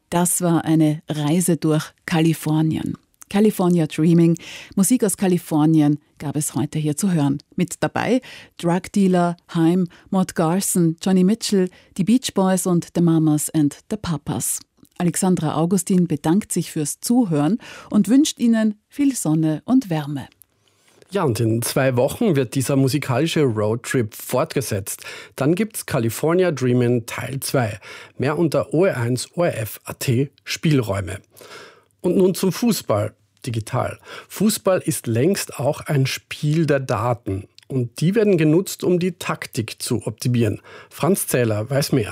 Das war eine Reise durch Kalifornien. California Dreaming, Musik aus Kalifornien, gab es heute hier zu hören. Mit dabei Drug Dealer, Haim, Maud Garson, Johnny Mitchell, die Beach Boys und The Mamas and the Papas. Alexandra Augustin bedankt sich fürs Zuhören und wünscht Ihnen viel Sonne und Wärme. Ja, und in 2 Wochen wird dieser musikalische Roadtrip fortgesetzt. Dann gibt's California Dreamin' Teil 2. Mehr unter OR1 ORF.at Spielräume. Und nun zum Fußball, digital. Fußball ist längst auch ein Spiel der Daten. Und die werden genutzt, um die Taktik zu optimieren. Franz Zähler weiß mehr.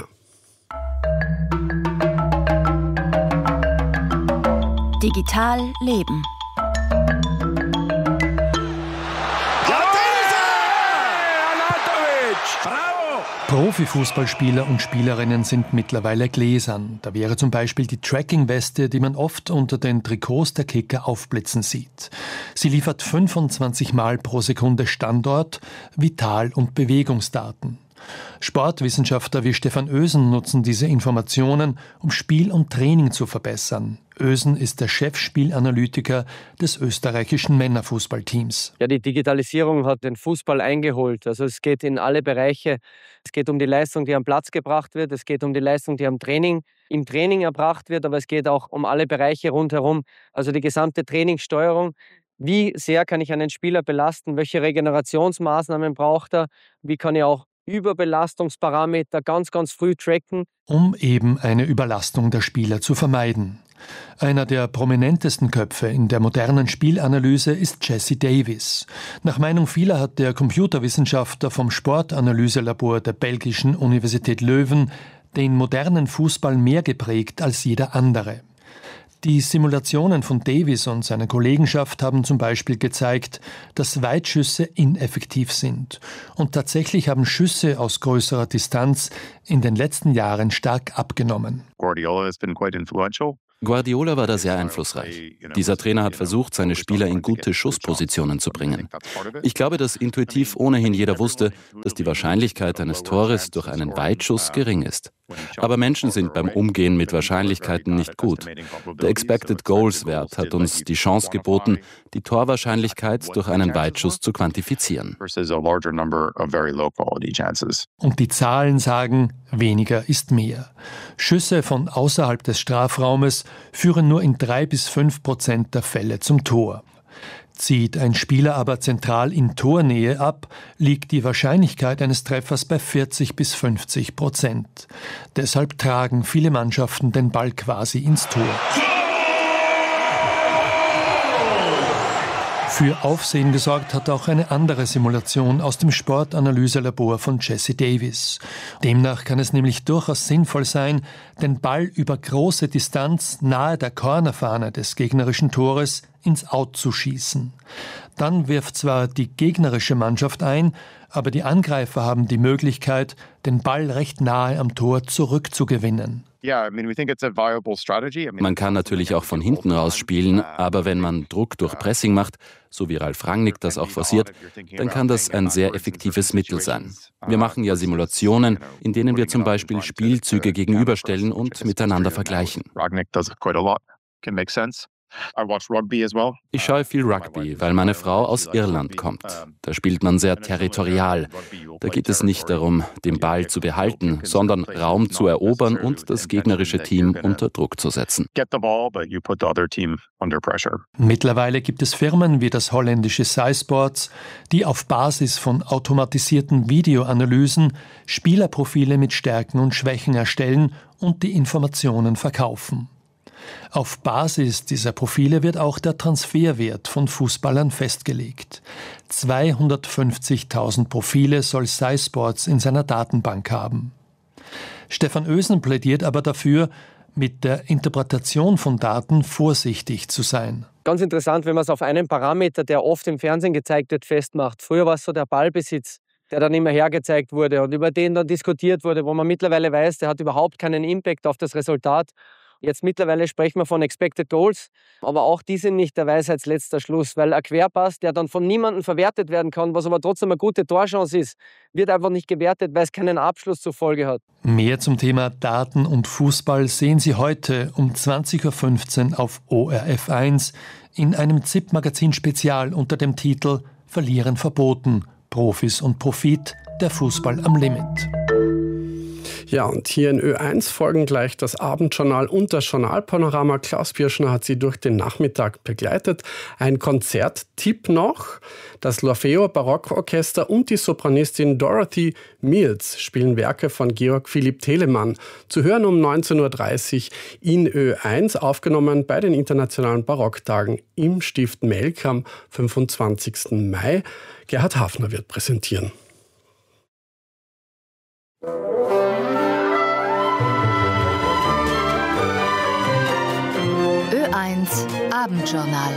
Digital leben. Profifußballspieler und Spielerinnen sind mittlerweile gläsern. Da wäre zum Beispiel die Tracking-Weste, die man oft unter den Trikots der Kicker aufblitzen sieht. Sie liefert 25 Mal pro Sekunde Standort, Vital- und Bewegungsdaten. Sportwissenschaftler wie Stefan Ösen nutzen diese Informationen, um Spiel und Training zu verbessern. Ösen ist der Chefspielanalytiker des österreichischen Männerfußballteams. Ja, die Digitalisierung hat den Fußball eingeholt. Also es geht in alle Bereiche. Es geht um die Leistung, die am Platz gebracht wird. Es geht um die Leistung, die im Training erbracht wird. Aber es geht auch um alle Bereiche rundherum. Also die gesamte Trainingssteuerung. Wie sehr kann ich einen Spieler belasten? Welche Regenerationsmaßnahmen braucht er? Wie kann ich auch Überbelastungsparameter ganz, ganz früh tracken? Um eben eine Überlastung der Spieler zu vermeiden. Einer der prominentesten Köpfe in der modernen Spielanalyse ist Jesse Davis. Nach Meinung vieler hat der Computerwissenschaftler vom Sportanalyselabor der belgischen Universität Leuven den modernen Fußball mehr geprägt als jeder andere. Die Simulationen von Davis und seiner Kollegenschaft haben zum Beispiel gezeigt, dass Weitschüsse ineffektiv sind. Und tatsächlich haben Schüsse aus größerer Distanz in den letzten Jahren stark abgenommen. Guardiola war da sehr einflussreich. Dieser Trainer hat versucht, seine Spieler in gute Schusspositionen zu bringen. Ich glaube, dass intuitiv ohnehin jeder wusste, dass die Wahrscheinlichkeit eines Tores durch einen Weitschuss gering ist. Aber Menschen sind beim Umgehen mit Wahrscheinlichkeiten nicht gut. Der Expected Goals Wert hat uns die Chance geboten, die Torwahrscheinlichkeit durch einen Weitschuss zu quantifizieren. Und die Zahlen sagen, weniger ist mehr. Schüsse von außerhalb des Strafraumes führen nur in 3-5% der Fälle zum Tor. Zieht ein Spieler aber zentral in Tornähe ab, liegt die Wahrscheinlichkeit eines Treffers bei 40-50%. Deshalb tragen viele Mannschaften den Ball quasi ins Tor. Für Aufsehen gesorgt hat auch eine andere Simulation aus dem Sportanalyselabor von Jesse Davis. Demnach kann es nämlich durchaus sinnvoll sein, den Ball über große Distanz nahe der Cornerfahne des gegnerischen Tores ins Out zu schießen. Dann wirft zwar die gegnerische Mannschaft ein, aber die Angreifer haben die Möglichkeit, den Ball recht nahe am Tor zurückzugewinnen. Man kann natürlich auch von hinten raus spielen, aber wenn man Druck durch Pressing macht, so wie Ralf Rangnick das auch forciert, dann kann das ein sehr effektives Mittel sein. Wir machen ja Simulationen, in denen wir zum Beispiel Spielzüge gegenüberstellen und miteinander vergleichen. Ich schaue viel Rugby, weil meine Frau aus Irland kommt. Da spielt man sehr territorial. Da geht es nicht darum, den Ball zu behalten, sondern Raum zu erobern und das gegnerische Team unter Druck zu setzen. Mittlerweile gibt es Firmen wie das holländische Cysports, die auf Basis von automatisierten Videoanalysen Spielerprofile mit Stärken und Schwächen erstellen und die Informationen verkaufen. Auf Basis dieser Profile wird auch der Transferwert von Fußballern festgelegt. 250.000 Profile soll Cysports in seiner Datenbank haben. Stefan Ösen plädiert aber dafür, mit der Interpretation von Daten vorsichtig zu sein. Ganz interessant, wenn man es auf einen Parameter, der oft im Fernsehen gezeigt wird, festmacht. Früher war es so der Ballbesitz, der dann immer hergezeigt wurde und über den dann diskutiert wurde, wo man mittlerweile weiß, der hat überhaupt keinen Impact auf das Resultat. Jetzt mittlerweile sprechen wir von Expected Goals, aber auch die sind nicht der Weisheitsletzter Schluss, weil ein Querpass, der dann von niemandem verwertet werden kann, was aber trotzdem eine gute Torchance ist, wird einfach nicht gewertet, weil es keinen Abschluss zur Folge hat. Mehr zum Thema Daten und Fußball sehen Sie heute um 20.15 Uhr auf ORF 1 in einem ZIP-Magazin-Spezial unter dem Titel Verlieren verboten. Profis und Profit, der Fußball am Limit. Ja, und hier in Ö1 folgen gleich das Abendjournal und das Journalpanorama. Klaus Birschner hat Sie durch den Nachmittag begleitet. Ein Konzerttipp noch. Das L'Orfeo Barockorchester und die Sopranistin Dorothy Mills spielen Werke von Georg Philipp Telemann. Zu hören um 19.30 Uhr in Ö1, aufgenommen bei den Internationalen Barocktagen im Stift Melk am 25. Mai. Gerhard Hafner wird präsentieren. Ö1 Abendjournal.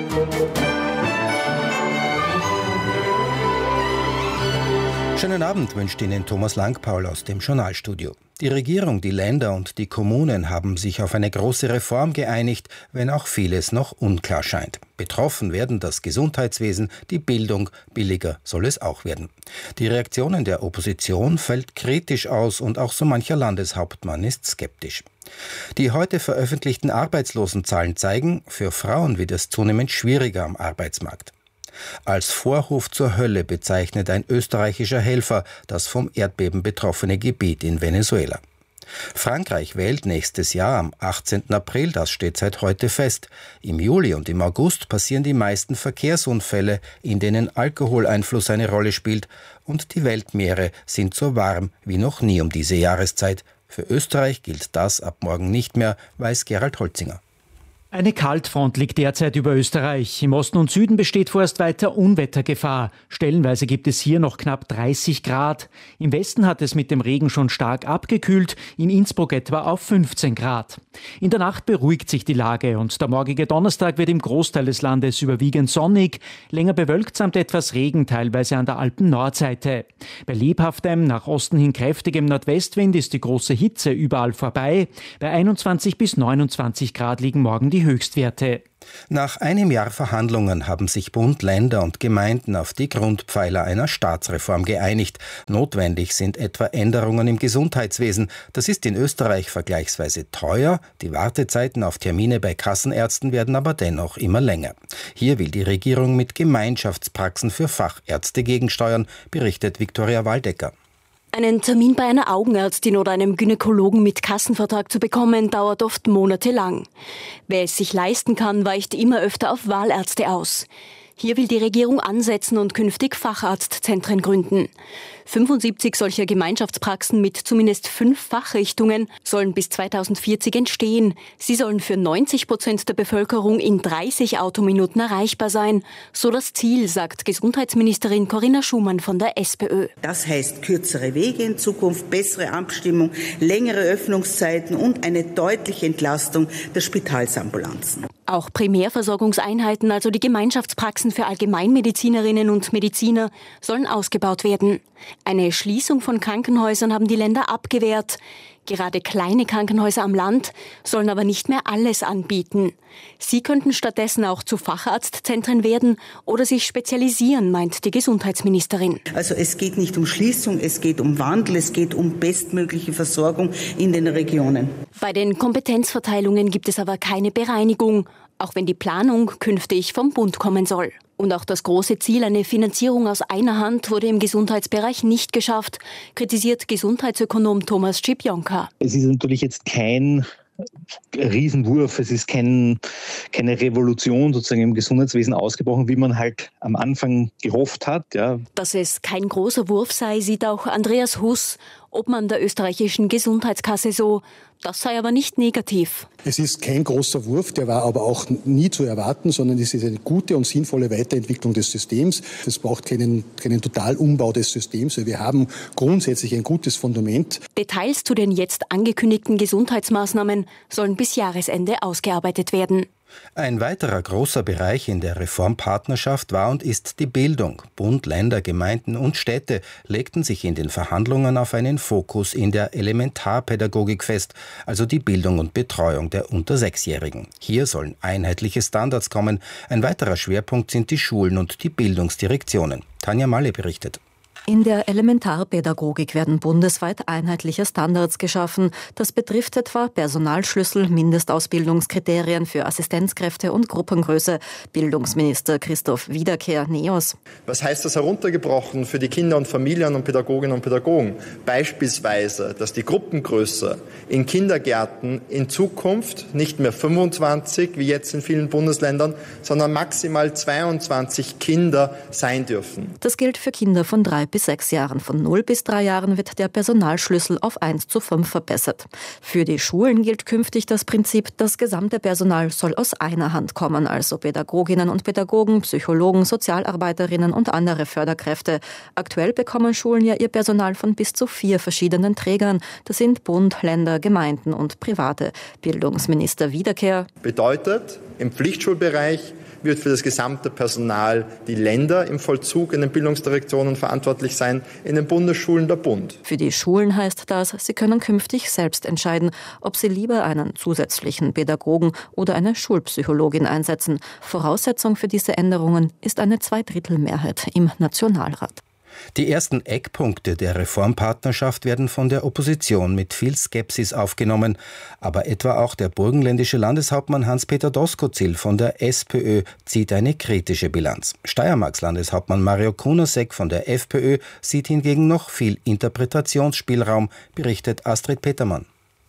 Schönen Abend wünscht Ihnen Thomas Langpaul aus dem Journalstudio. Die Regierung, die Länder und die Kommunen haben sich auf eine große Reform geeinigt, wenn auch vieles noch unklar scheint. Betroffen werden das Gesundheitswesen, die Bildung, billiger soll es auch werden. Die Reaktionen der Opposition fällt kritisch aus und auch so mancher Landeshauptmann ist skeptisch. Die heute veröffentlichten Arbeitslosenzahlen zeigen, für Frauen wird es zunehmend schwieriger am Arbeitsmarkt. Als Vorhof zur Hölle bezeichnet ein österreichischer Helfer das vom Erdbeben betroffene Gebiet in Venezuela. Frankreich wählt nächstes Jahr am 18. April, das steht seit heute fest. Im Juli und im August passieren die meisten Verkehrsunfälle, in denen Alkoholeinfluss eine Rolle spielt, und die Weltmeere sind so warm wie noch nie um diese Jahreszeit. Für Österreich gilt das ab morgen nicht mehr, weiß Gerald Holzinger. Eine Kaltfront liegt derzeit über Österreich. Im Osten und Süden besteht vorerst weiter Unwettergefahr. Stellenweise gibt es hier noch knapp 30 Grad. Im Westen hat es mit dem Regen schon stark abgekühlt, in Innsbruck etwa auf 15 Grad. In der Nacht beruhigt sich die Lage und der morgige Donnerstag wird im Großteil des Landes überwiegend sonnig, länger bewölkt samt etwas Regen, teilweise an der Alpen-Nordseite. Bei lebhaftem, nach Osten hin kräftigem Nordwestwind ist die große Hitze überall vorbei. Bei 21 bis 29 Grad liegen morgen die Höchstwerte. Nach einem Jahr Verhandlungen haben sich Bund, Länder und Gemeinden auf die Grundpfeiler einer Staatsreform geeinigt. Notwendig sind etwa Änderungen im Gesundheitswesen. Das ist in Österreich vergleichsweise teuer. Die Wartezeiten auf Termine bei Kassenärzten werden aber dennoch immer länger. Hier will die Regierung mit Gemeinschaftspraxen für Fachärzte gegensteuern, berichtet Viktoria Waldecker. Einen Termin bei einer Augenärztin oder einem Gynäkologen mit Kassenvertrag zu bekommen, dauert oft monatelang. Wer es sich leisten kann, weicht immer öfter auf Wahlärzte aus. Hier will die Regierung ansetzen und künftig Facharztzentren gründen. 75 solcher Gemeinschaftspraxen mit zumindest 5 Fachrichtungen sollen bis 2040 entstehen. Sie sollen für 90% der Bevölkerung in 30 Autominuten erreichbar sein. So das Ziel, sagt Gesundheitsministerin Corinna Schumann von der SPÖ. Das heißt kürzere Wege in Zukunft, bessere Abstimmung, längere Öffnungszeiten und eine deutliche Entlastung der Spitalsambulanzen. Auch Primärversorgungseinheiten, also die Gemeinschaftspraxen für Allgemeinmedizinerinnen und Mediziner, sollen ausgebaut werden. Eine Schließung von Krankenhäusern haben die Länder abgewehrt. Gerade kleine Krankenhäuser am Land sollen aber nicht mehr alles anbieten. Sie könnten stattdessen auch zu Facharztzentren werden oder sich spezialisieren, meint die Gesundheitsministerin. Also es geht nicht um Schließung, es geht um Wandel, es geht um bestmögliche Versorgung in den Regionen. Bei den Kompetenzverteilungen gibt es aber keine Bereinigung, auch wenn die Planung künftig vom Bund kommen soll. Und auch das große Ziel, eine Finanzierung aus einer Hand, wurde im Gesundheitsbereich nicht geschafft, kritisiert Gesundheitsökonom Thomas Schipjonka. Es ist natürlich jetzt kein Riesenwurf, es ist keine Revolution sozusagen im Gesundheitswesen ausgebrochen, wie man halt am Anfang gehofft hat. Ja. Dass es kein großer Wurf sei, sieht auch Andreas Huss, Obmann der österreichischen Gesundheitskasse, so. Das sei aber nicht negativ. Es ist kein großer Wurf, der war aber auch nie zu erwarten, sondern es ist eine gute und sinnvolle Weiterentwicklung des Systems. Es braucht keinen Totalumbau des Systems. Wir haben grundsätzlich ein gutes Fundament. Details zu den jetzt angekündigten Gesundheitsmaßnahmen sollen bis Jahresende ausgearbeitet werden. Ein weiterer großer Bereich in der Reformpartnerschaft war und ist die Bildung. Bund, Länder, Gemeinden und Städte legten sich in den Verhandlungen auf einen Fokus in der Elementarpädagogik fest, also die Bildung und Betreuung der unter 6-Jährigen. Hier sollen einheitliche Standards kommen. Ein weiterer Schwerpunkt sind die Schulen und die Bildungsdirektionen. Tanja Malle berichtet. In der Elementarpädagogik werden bundesweit einheitliche Standards geschaffen. Das betrifft etwa Personalschlüssel, Mindestausbildungskriterien für Assistenzkräfte und Gruppengröße. Bildungsminister Christoph Wiederkehr, NEOS. Was heißt das heruntergebrochen für die Kinder und Familien und Pädagoginnen und Pädagogen? Beispielsweise, dass die Gruppengröße in Kindergärten in Zukunft nicht mehr 25, wie jetzt in vielen Bundesländern, sondern maximal 22 Kinder sein dürfen. Das gilt für Kinder von 3 bis 6 Jahren. Von 0 bis 3 Jahren wird der Personalschlüssel auf 1:5 verbessert. Für die Schulen gilt künftig das Prinzip, das gesamte Personal soll aus einer Hand kommen, also Pädagoginnen und Pädagogen, Psychologen, Sozialarbeiterinnen und andere Förderkräfte. Aktuell bekommen Schulen ja ihr Personal von bis zu 4 verschiedenen Trägern. Das sind Bund, Länder, Gemeinden und Private. Bildungsminister Wiederkehr. Bedeutet, im Pflichtschulbereich wird für das gesamte Personal die Länder im Vollzug in den Bildungsdirektionen verantwortlich sein, in den Bundesschulen der Bund. Für die Schulen heißt das, sie können künftig selbst entscheiden, ob sie lieber einen zusätzlichen Pädagogen oder eine Schulpsychologin einsetzen. Voraussetzung für diese Änderungen ist eine Zweidrittelmehrheit im Nationalrat. Die ersten Eckpunkte der Reformpartnerschaft werden von der Opposition mit viel Skepsis aufgenommen. Aber etwa auch der burgenländische Landeshauptmann Hans-Peter Doskozil von der SPÖ zieht eine kritische Bilanz. Steiermarks Landeshauptmann Mario Kunasek von der FPÖ sieht hingegen noch viel Interpretationsspielraum, berichtet Astrid Petermann.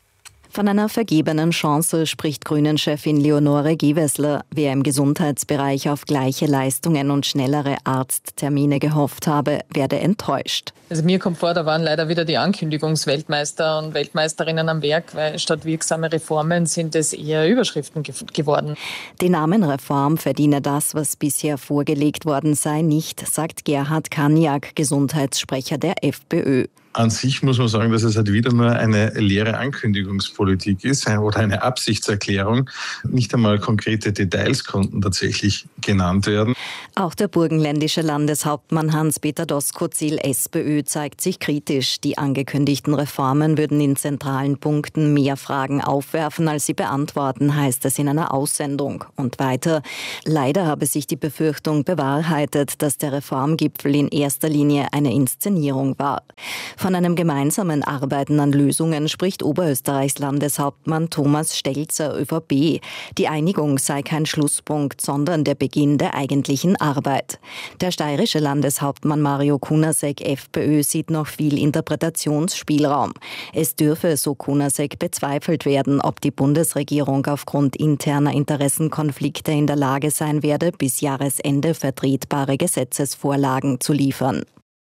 Von einer vergebenen Chance spricht Grünen-Chefin Leonore Gewessler. Wer im Gesundheitsbereich auf gleiche Leistungen und schnellere Arzttermine gehofft habe, werde enttäuscht. Also mir kommt vor, da waren leider wieder die Ankündigungsweltmeister und Weltmeisterinnen am Werk, weil statt wirksame Reformen sind es eher Überschriften geworden. Die Namenreform verdiene das, was bisher vorgelegt worden sei, nicht, sagt Gerhard Kaniak, Gesundheitssprecher der FPÖ. An sich muss man sagen, dass es halt wieder nur eine leere Ankündigungspolitik ist oder eine Absichtserklärung. Nicht einmal konkrete Details konnten tatsächlich genannt werden. Auch der burgenländische Landeshauptmann Hans-Peter Doskozil, SPÖ, zeigt sich kritisch. Die angekündigten Reformen würden in zentralen Punkten mehr Fragen aufwerfen, als sie beantworten, heißt es in einer Aussendung. Und weiter, leider habe sich die Befürchtung bewahrheitet, dass der Reformgipfel in erster Linie eine Inszenierung war. Von einem gemeinsamen Arbeiten an Lösungen spricht Oberösterreichs Landeshauptmann Thomas Stelzer, ÖVP. Die Einigung sei kein Schlusspunkt, sondern der Beginn der eigentlichen Arbeit. Der steirische Landeshauptmann Mario Kunasek, FPÖ, sieht noch viel Interpretationsspielraum. Es dürfe, so Kunasek, bezweifelt werden, ob die Bundesregierung aufgrund interner Interessenkonflikte in der Lage sein werde, bis Jahresende vertretbare Gesetzesvorlagen zu liefern.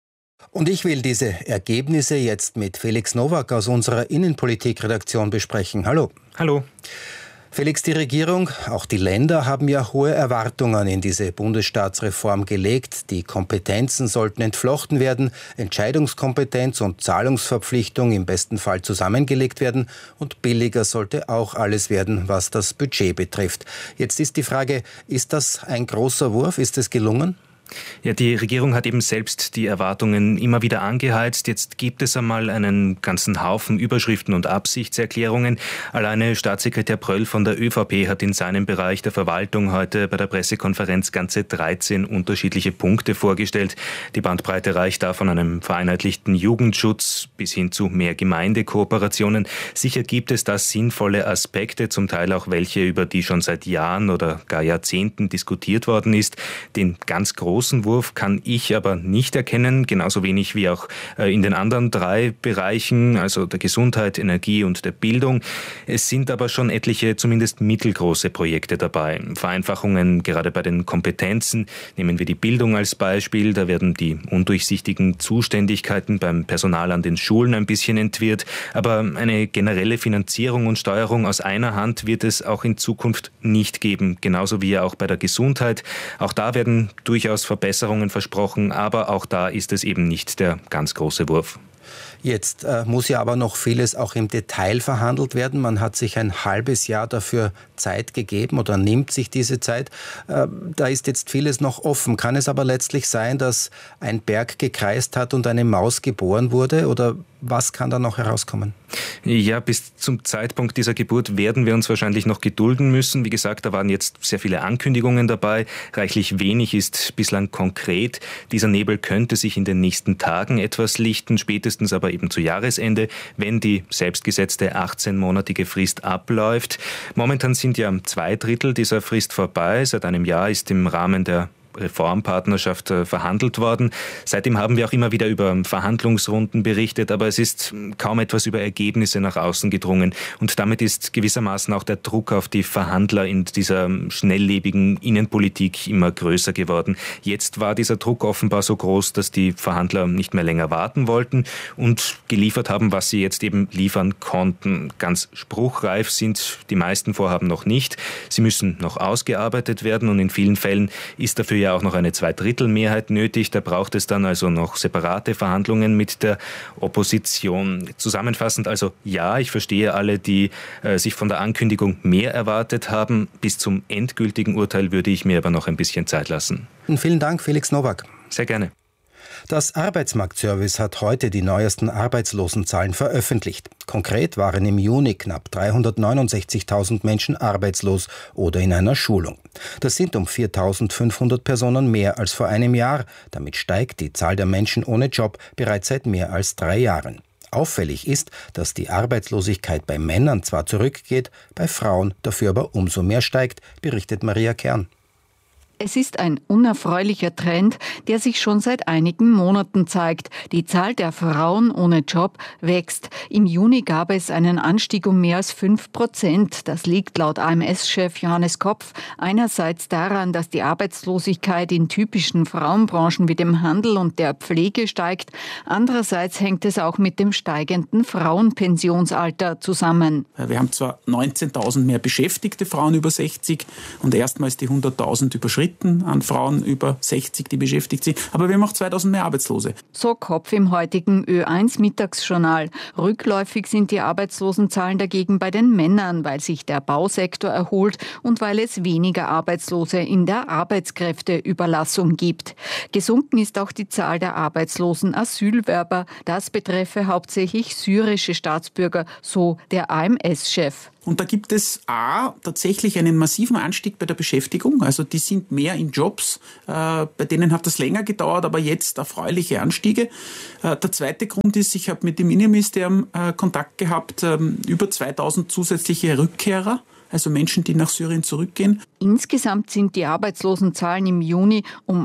Und ich will diese Ergebnisse jetzt mit Felix Nowak aus unserer Innenpolitik-Redaktion besprechen. Hallo. Hallo. Felix, die Regierung, auch die Länder haben ja hohe Erwartungen in diese Bundesstaatsreform gelegt. Die Kompetenzen sollten entflochten werden, Entscheidungskompetenz und Zahlungsverpflichtung im besten Fall zusammengelegt werden und billiger sollte auch alles werden, was das Budget betrifft. Jetzt ist die Frage, ist das ein großer Wurf? Ist es gelungen? Ja, die Regierung hat eben selbst die Erwartungen immer wieder angeheizt. Jetzt gibt es einmal einen ganzen Haufen Überschriften und Absichtserklärungen. Alleine Staatssekretär Pröll von der ÖVP hat in seinem Bereich der Verwaltung heute bei der Pressekonferenz ganze 13 unterschiedliche Punkte vorgestellt. Die Bandbreite reicht da von einem vereinheitlichten Jugendschutz bis hin zu mehr Gemeindekooperationen. Sicher gibt es da sinnvolle Aspekte, zum Teil auch welche, über die schon seit Jahren oder gar Jahrzehnten diskutiert worden ist. Den ganz großen Wurf kann ich aber nicht erkennen, genauso wenig wie auch in den anderen 3 Bereichen, also der Gesundheit, Energie und der Bildung. Es sind aber schon etliche, zumindest mittelgroße Projekte dabei. Vereinfachungen gerade bei den Kompetenzen. Nehmen wir die Bildung als Beispiel. Da werden die undurchsichtigen Zuständigkeiten beim Personal an den Schulen ein bisschen entwirrt. Aber eine generelle Finanzierung und Steuerung aus einer Hand wird es auch in Zukunft nicht geben. Genauso wie auch bei der Gesundheit. Auch da werden durchaus Verbesserungen versprochen, aber auch da ist es eben nicht der ganz große Wurf. Jetzt muss ja aber noch vieles auch im Detail verhandelt werden. Man hat sich ein halbes Jahr dafür Zeit gegeben oder nimmt sich diese Zeit. Da ist jetzt vieles noch offen. Kann es aber letztlich sein, dass ein Berg gekreist hat und eine Maus geboren wurde? Oder was kann da noch herauskommen? Ja, bis zum Zeitpunkt dieser Geburt werden wir uns wahrscheinlich noch gedulden müssen. Wie gesagt, da waren jetzt sehr viele Ankündigungen dabei. Reichlich wenig ist bislang konkret. Dieser Nebel könnte sich in den nächsten Tagen etwas lichten, spätestens aber eben zu Jahresende, wenn die selbstgesetzte 18-monatige Frist abläuft. Momentan sind ja 2/3 dieser Frist vorbei. Seit einem Jahr ist im Rahmen der Reformpartnerschaft verhandelt worden. Seitdem haben wir auch immer wieder über Verhandlungsrunden berichtet, aber es ist kaum etwas über Ergebnisse nach außen gedrungen. Und damit ist gewissermaßen auch der Druck auf die Verhandler in dieser schnelllebigen Innenpolitik immer größer geworden. Jetzt war dieser Druck offenbar so groß, dass die Verhandler nicht mehr länger warten wollten und geliefert haben, was sie jetzt eben liefern konnten. Ganz spruchreif sind die meisten Vorhaben noch nicht. Sie müssen noch ausgearbeitet werden und in vielen Fällen ist dafür ja auch noch eine 2/3 nötig. Da braucht es dann also noch separate Verhandlungen mit der Opposition. Zusammenfassend also ja, ich verstehe alle, die sich von der Ankündigung mehr erwartet haben. Bis zum endgültigen Urteil würde ich mir aber noch ein bisschen Zeit lassen. Vielen Dank, Felix Nowak. Sehr gerne. Das Arbeitsmarktservice hat heute die neuesten Arbeitslosenzahlen veröffentlicht. Konkret waren im Juni knapp 369.000 Menschen arbeitslos oder in einer Schulung. Das sind um 4.500 Personen mehr als vor einem Jahr. Damit steigt die Zahl der Menschen ohne Job bereits seit mehr als 3 Jahren. Auffällig ist, dass die Arbeitslosigkeit bei Männern zwar zurückgeht, bei Frauen dafür aber umso mehr steigt, berichtet Maria Kern. Es ist ein unerfreulicher Trend, der sich schon seit einigen Monaten zeigt. Die Zahl der Frauen ohne Job wächst. Im Juni gab es einen Anstieg um mehr als 5%. Das liegt laut AMS-Chef Johannes Kopf einerseits daran, dass die Arbeitslosigkeit in typischen Frauenbranchen wie dem Handel und der Pflege steigt. Andererseits hängt es auch mit dem steigenden Frauenpensionsalter zusammen. Wir haben zwar 19.000 mehr beschäftigte Frauen über 60 und erstmals die 100.000 überschritten an Frauen über 60, die beschäftigt sind. Aber wir haben auch 2.000 mehr Arbeitslose. So Kopf im heutigen Ö1-Mittagsjournal. Rückläufig sind die Arbeitslosenzahlen dagegen bei den Männern, weil sich der Bausektor erholt und weil es weniger Arbeitslose in der Arbeitskräfteüberlassung gibt. Gesunken ist auch die Zahl der arbeitslosen Asylwerber. Das betreffe hauptsächlich syrische Staatsbürger, so der AMS-Chef. Und da gibt es tatsächlich einen massiven Anstieg bei der Beschäftigung. Also die sind mehr in Jobs. Bei denen hat das länger gedauert, aber jetzt erfreuliche Anstiege. Der zweite Grund ist, ich habe mit dem Innenministerium Kontakt gehabt, über 2.000 zusätzliche Rückkehrer. Also Menschen, die nach Syrien zurückgehen. Insgesamt sind die Arbeitslosenzahlen im Juni um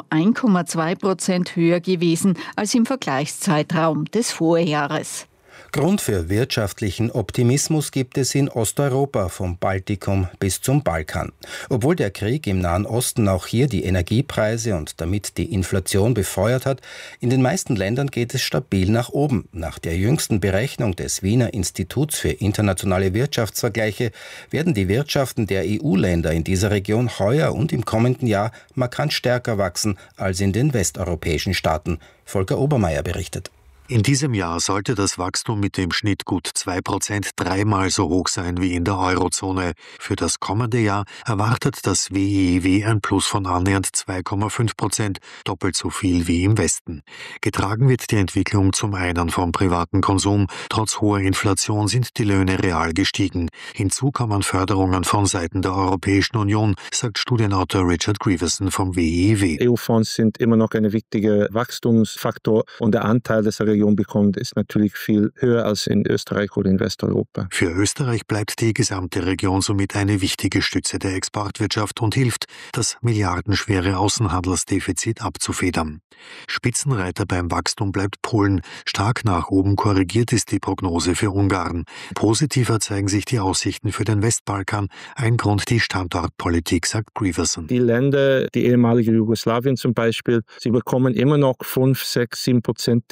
1,2% höher gewesen als im Vergleichszeitraum des Vorjahres. Grund für wirtschaftlichen Optimismus gibt es in Osteuropa, vom Baltikum bis zum Balkan. Obwohl der Krieg im Nahen Osten auch hier die Energiepreise und damit die Inflation befeuert hat, in den meisten Ländern geht es stabil nach oben. Nach der jüngsten Berechnung des Wiener Instituts für internationale Wirtschaftsvergleiche werden die Wirtschaften der EU-Länder in dieser Region heuer und im kommenden Jahr markant stärker wachsen als in den westeuropäischen Staaten. Volker Obermeier berichtet. In diesem Jahr sollte das Wachstum mit dem Schnitt gut 2% dreimal so hoch sein wie in der Eurozone. Für das kommende Jahr erwartet das WIIW ein Plus von annähernd 2,5%, doppelt so viel wie im Westen. Getragen wird die Entwicklung zum einen vom privaten Konsum. Trotz hoher Inflation sind die Löhne real gestiegen. Hinzu kommen Förderungen von Seiten der Europäischen Union, sagt Studienautor Richard Grieverson vom WIIW. EU-Fonds sind immer noch ein wichtiger Wachstumsfaktor und der Anteil des Region bekommt, ist natürlich viel höher als in Österreich oder in Westeuropa. Für Österreich bleibt die gesamte Region somit eine wichtige Stütze der Exportwirtschaft und hilft, das milliardenschwere Außenhandelsdefizit abzufedern. Spitzenreiter beim Wachstum bleibt Polen. Stark nach oben korrigiert ist die Prognose für Ungarn. Positiver zeigen sich die Aussichten für den Westbalkan. Ein Grund die Standortpolitik, sagt Grieverson. Die Länder, die ehemalige Jugoslawien zum Beispiel, sie bekommen immer noch 5, 6, 7% des BIPs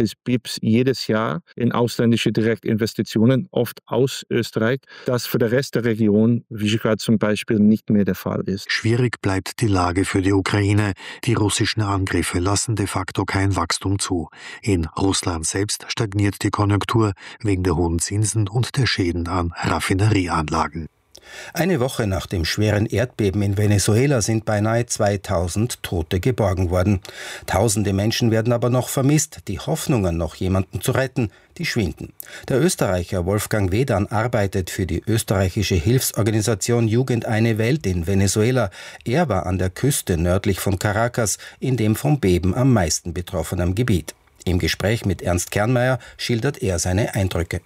gibt es jedes Jahr in ausländische Direktinvestitionen, oft aus Österreich, das für den Rest der Region, Visegrad zum Beispiel, nicht mehr der Fall ist. Schwierig bleibt die Lage für die Ukraine. Die russischen Angriffe lassen de facto kein Wachstum zu. In Russland selbst stagniert die Konjunktur wegen der hohen Zinsen und der Schäden an Raffinerieanlagen. Eine Woche nach dem schweren Erdbeben in Venezuela sind beinahe 2000 Tote geborgen worden. Tausende Menschen werden aber noch vermisst. Die Hoffnungen, noch jemanden zu retten, die schwinden. Der Österreicher Wolfgang Wedern arbeitet für die österreichische Hilfsorganisation Jugend eine Welt in Venezuela. Er war an der Küste nördlich von Caracas, in dem vom Beben am meisten betroffenen Gebiet. Im Gespräch mit Ernst Kernmeier schildert er seine Eindrücke.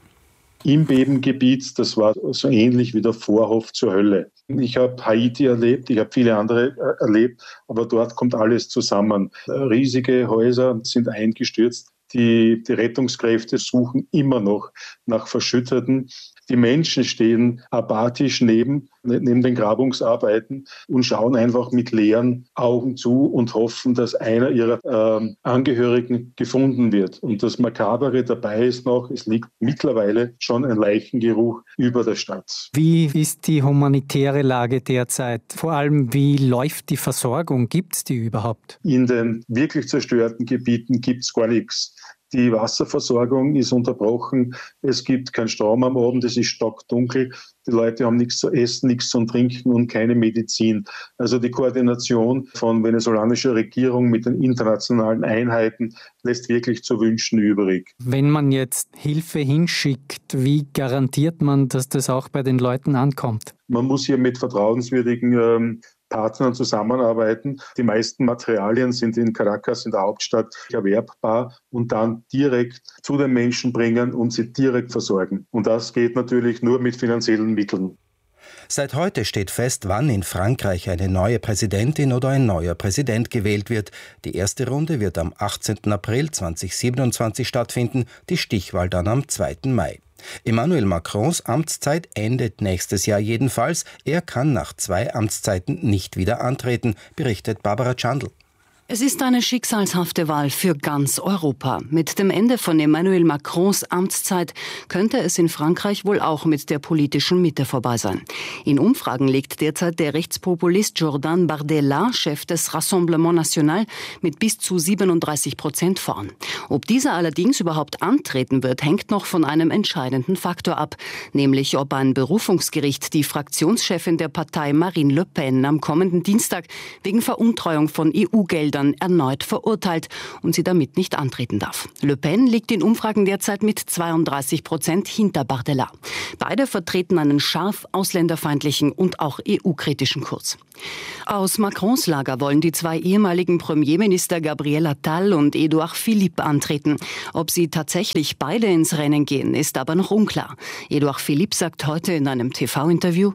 Im Bebengebiet, das war so ähnlich wie der Vorhof zur Hölle. Ich habe Haiti erlebt, ich habe viele andere erlebt, aber dort kommt alles zusammen. Riesige Häuser sind eingestürzt. Die Rettungskräfte suchen immer noch nach Verschütteten. Die Menschen stehen apathisch neben den Grabungsarbeiten und schauen einfach mit leeren Augen zu und hoffen, dass einer ihrer Angehörigen gefunden wird. Und das Makabere dabei ist noch, es liegt mittlerweile schon ein Leichengeruch über der Stadt. Wie ist die humanitäre Lage derzeit? Vor allem, wie läuft die Versorgung? Gibt es die überhaupt? In den wirklich zerstörten Gebieten gibt es gar nichts. Die Wasserversorgung ist unterbrochen. Es gibt keinen Strom am Abend, es ist stockdunkel. Die Leute haben nichts zu essen, nichts zu trinken und keine Medizin. Also die Koordination von venezolanischer Regierung mit den internationalen Einheiten lässt wirklich zu wünschen übrig. Wenn man jetzt Hilfe hinschickt, wie garantiert man, dass das auch bei den Leuten ankommt? Man muss hier mit vertrauenswürdigen Partnern zusammenarbeiten. Die meisten Materialien sind in Caracas, in der Hauptstadt, erwerbbar und dann direkt zu den Menschen bringen und sie direkt versorgen. Und das geht natürlich nur mit finanziellen Mitteln. Seit heute steht fest, wann in Frankreich eine neue Präsidentin oder ein neuer Präsident gewählt wird. Die erste Runde wird am 18. April 2027 stattfinden, die Stichwahl dann am 2. Mai. Emmanuel Macrons Amtszeit endet nächstes Jahr jedenfalls. Er kann nach 2 Amtszeiten nicht wieder antreten, berichtet Barbara Chandl. Es ist eine schicksalshafte Wahl für ganz Europa. Mit dem Ende von Emmanuel Macrons Amtszeit könnte es in Frankreich wohl auch mit der politischen Mitte vorbei sein. In Umfragen liegt derzeit der Rechtspopulist Jordan Bardella, Chef des Rassemblement National, mit bis zu 37% vorn. Ob dieser allerdings überhaupt antreten wird, hängt noch von einem entscheidenden Faktor ab, nämlich ob ein Berufungsgericht die Fraktionschefin der Partei Marine Le Pen am kommenden Dienstag wegen Veruntreuung von EU-Geldern erneut verurteilt und sie damit nicht antreten darf. Le Pen liegt in Umfragen derzeit mit 32% hinter Bardella. Beide vertreten einen scharf ausländerfeindlichen und auch EU-kritischen Kurs. Aus Macrons Lager wollen die 2 ehemaligen Premierminister Gabriel Attal und Édouard Philippe antreten. Ob sie tatsächlich beide ins Rennen gehen, ist aber noch unklar. Édouard Philippe sagt heute in einem TV-Interview: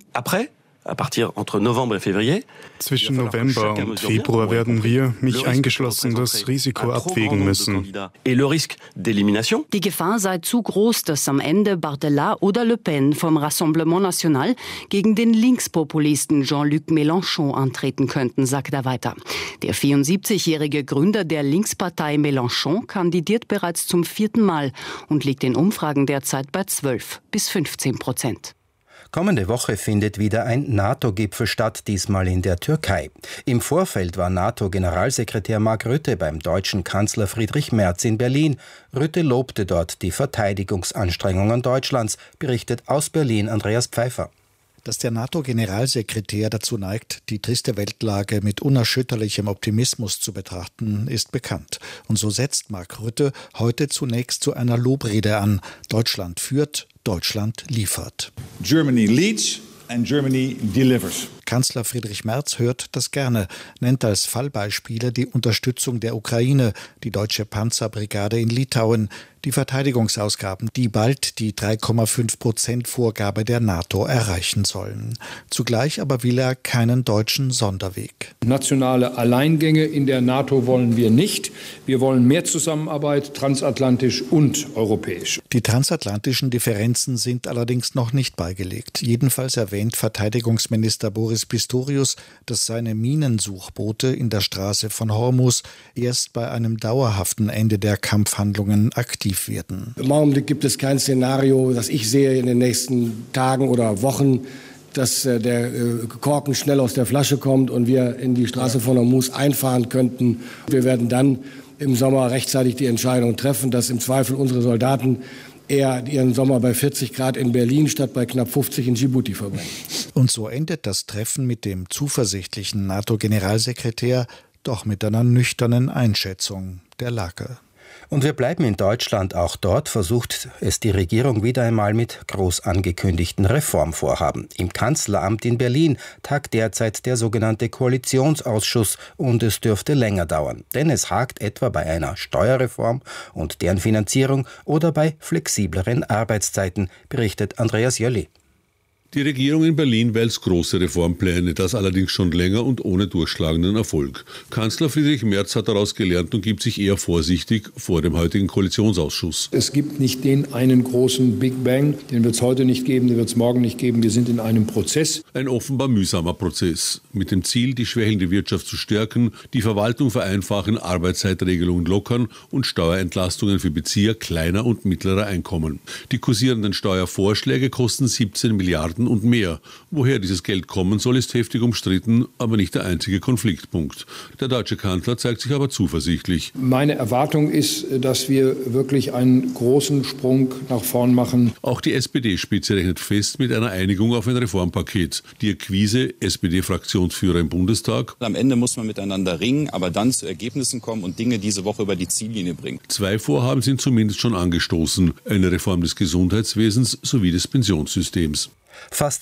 Zwischen November und Februar werden wir, mich eingeschlossen, das Risiko abwägen müssen. Die Gefahr sei zu groß, dass am Ende Bardella oder Le Pen vom Rassemblement National gegen den Linkspopulisten Jean-Luc Mélenchon antreten könnten, sagt er weiter. Der 74-jährige Gründer der Linkspartei Mélenchon kandidiert bereits zum 4. Mal und liegt in Umfragen derzeit bei 12-15%. Kommende Woche findet wieder ein NATO-Gipfel statt, diesmal in der Türkei. Im Vorfeld war NATO-Generalsekretär Mark Rutte beim deutschen Kanzler Friedrich Merz in Berlin. Rutte lobte dort die Verteidigungsanstrengungen Deutschlands, berichtet aus Berlin Andreas Pfeiffer. Dass der NATO-Generalsekretär dazu neigt, die triste Weltlage mit unerschütterlichem Optimismus zu betrachten, ist bekannt. Und so setzt Mark Rutte heute zunächst zu einer Lobrede an. Deutschland führt, Deutschland liefert. Germany leads and Germany delivers. Kanzler Friedrich Merz hört das gerne, nennt als Fallbeispiele die Unterstützung der Ukraine, die deutsche Panzerbrigade in Litauen, die Verteidigungsausgaben, die bald die 3,5%-Vorgabe der NATO erreichen sollen. Zugleich aber will er keinen deutschen Sonderweg. Nationale Alleingänge in der NATO wollen wir nicht. Wir wollen mehr Zusammenarbeit, transatlantisch und europäisch. Die transatlantischen Differenzen sind allerdings noch nicht beigelegt. Jedenfalls erwähnt Verteidigungsminister Boris Boris Pistorius, dass seine Minensuchboote in der Straße von Hormuz erst bei einem dauerhaften Ende der Kampfhandlungen aktiv werden. Im Augenblick gibt es kein Szenario, das ich sehe in den nächsten Tagen oder Wochen, dass der Korken schnell aus der Flasche kommt und wir in die Straße von Hormuz einfahren könnten. Wir werden dann im Sommer rechtzeitig die Entscheidung treffen, dass im Zweifel unsere Soldaten eher ihren Sommer bei 40 Grad in Berlin statt bei knapp 50 in Djibouti verbringen. Und so endet das Treffen mit dem zuversichtlichen NATO-Generalsekretär doch mit einer nüchternen Einschätzung der Lage. Und wir bleiben in Deutschland. Auch dort versucht es die Regierung wieder einmal mit groß angekündigten Reformvorhaben. Im Kanzleramt in Berlin tagt derzeit der sogenannte Koalitionsausschuss und es dürfte länger dauern. Denn es hakt etwa bei einer Steuerreform und deren Finanzierung oder bei flexibleren Arbeitszeiten, berichtet Andreas Jölli. Die Regierung in Berlin wälzt große Reformpläne, das allerdings schon länger und ohne durchschlagenden Erfolg. Kanzler Friedrich Merz hat daraus gelernt und gibt sich eher vorsichtig vor dem heutigen Koalitionsausschuss. Es gibt nicht den einen großen Big Bang, den wird es heute nicht geben, den wird es morgen nicht geben. Wir sind in einem Prozess. Ein offenbar mühsamer Prozess, mit dem Ziel, die schwächelnde Wirtschaft zu stärken, die Verwaltung vereinfachen, Arbeitszeitregelungen lockern und Steuerentlastungen für Bezieher kleiner und mittlerer Einkommen. Die kursierenden Steuervorschläge kosten 17 Milliarden und mehr. Woher dieses Geld kommen soll, ist heftig umstritten, aber nicht der einzige Konfliktpunkt. Der deutsche Kanzler zeigt sich aber zuversichtlich. Meine Erwartung ist, dass wir wirklich einen großen Sprung nach vorn machen. Auch die SPD-Spitze rechnet fest mit einer Einigung auf ein Reformpaket. Dirk Wiese, SPD-Fraktionsführer im Bundestag. Am Ende muss man miteinander ringen, aber dann zu Ergebnissen kommen und Dinge diese Woche über die Ziellinie bringen. 2 Vorhaben sind zumindest schon angestoßen. Eine Reform des Gesundheitswesens sowie des Pensionssystems. Fast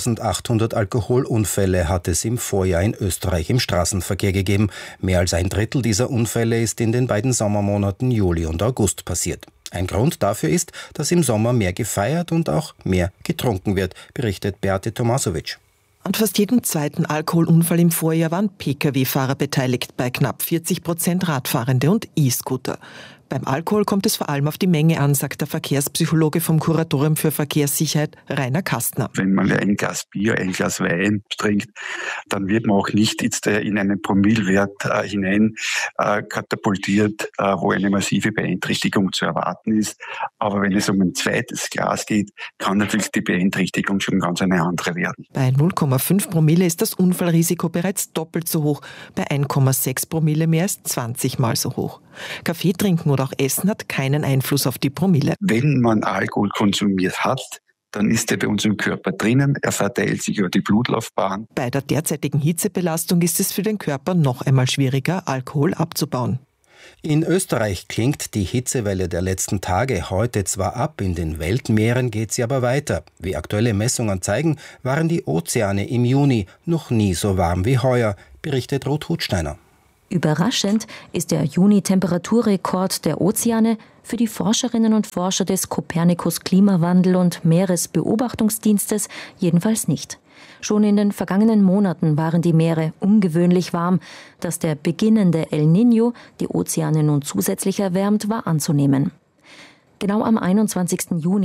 2800 Alkoholunfälle hat es im Vorjahr in Österreich im Straßenverkehr gegeben. Mehr als ein Drittel dieser Unfälle ist in den beiden Sommermonaten Juli und August passiert. Ein Grund dafür ist, dass im Sommer mehr gefeiert und auch mehr getrunken wird, berichtet Beate Tomasovic. An fast jedem zweiten Alkoholunfall im Vorjahr waren Pkw-Fahrer beteiligt, bei knapp 40% Radfahrende und E-Scooter. Beim Alkohol kommt es vor allem auf die Menge an, sagt der Verkehrspsychologe vom Kuratorium für Verkehrssicherheit Rainer Kastner. Wenn man ein Glas Bier, ein Glas Wein trinkt, dann wird man auch nicht jetzt in einen Promillewert hinein katapultiert, wo eine massive Beeinträchtigung zu erwarten ist. Aber wenn es um ein zweites Glas geht, kann natürlich die Beeinträchtigung schon ganz eine andere werden. Bei 0,5 Promille ist das Unfallrisiko bereits doppelt so hoch, bei 1,6 Promille mehr als 20 Mal so hoch. Kaffee trinken oder auch Essen hat keinen Einfluss auf die Promille. Wenn man Alkohol konsumiert hat, dann ist er bei uns im Körper drinnen, er verteilt sich über die Blutlaufbahn. Bei der derzeitigen Hitzebelastung ist es für den Körper noch einmal schwieriger, Alkohol abzubauen. In Österreich klingt die Hitzewelle der letzten Tage heute zwar ab, in den Weltmeeren geht sie aber weiter. Wie aktuelle Messungen zeigen, waren die Ozeane im Juni noch nie so warm wie heuer, berichtet Ruth Hutsteiner. Überraschend ist der Juni-Temperaturrekord der Ozeane für die Forscherinnen und Forscher des Copernicus Klimawandel- und Meeresbeobachtungsdienstes jedenfalls nicht. Schon in den vergangenen Monaten waren die Meere ungewöhnlich warm. Dass der beginnende El Niño die Ozeane nun zusätzlich erwärmt, war anzunehmen. Genau am 21. Juni